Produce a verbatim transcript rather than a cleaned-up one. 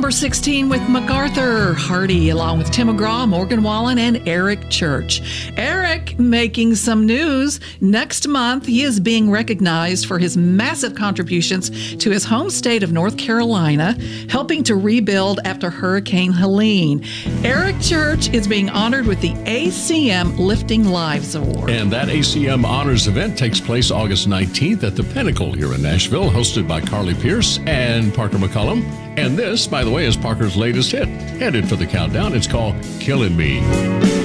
number sixteen with MacArthur Hardy, along with Tim McGraw, Morgan Wallen, and Eric Church. Eric making some news. Next month, he is being recognized for his massive contributions to his home state of North Carolina, helping to rebuild after Hurricane Helene. Eric Church is being honored with the A C M Lifting Lives Award. And that A C M Honors event takes place August nineteenth at the Pinnacle here in Nashville, hosted by Carly Pierce and Parker McCollum. And this, by the way, is Parker's latest hit. Headed for the countdown. It's called Killing Me.